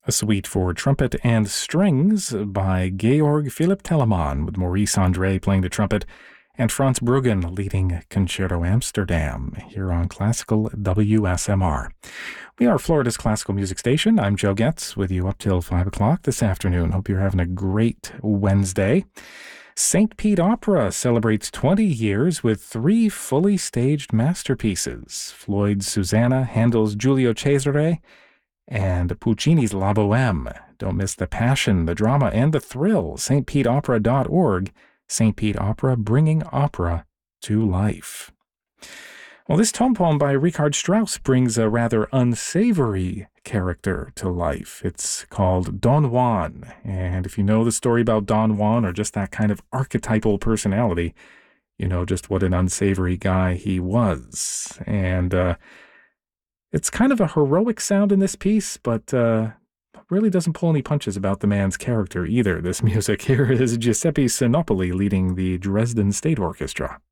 A suite for trumpet and strings by Georg Philipp Telemann, with Maurice André playing the trumpet and Frans Bruggen leading Concerto Amsterdam here on Classical WSMR. We are Florida's classical music station. I'm Joe Getz with you up till 5 o'clock this afternoon. Hope you're having a great Wednesday. St. Pete Opera celebrates 20 years with 3 fully staged masterpieces: Floyd's Susanna, Handel's Giulio Cesare, and Puccini's La Boheme. Don't miss the passion, the drama, and the thrill. stpetopera.org. St. Pete Opera, bringing opera to life. Well, this tone poem by Richard Strauss brings a rather unsavory character to life. It's called Don Juan, and if you know the story about Don Juan, or just that kind of archetypal personality, you know just what an unsavory guy he was. And it's kind of a heroic sound in this piece, but really doesn't pull any punches about the man's character either, this music. Here is Giuseppe Sinopoli leading the Dresden State Orchestra.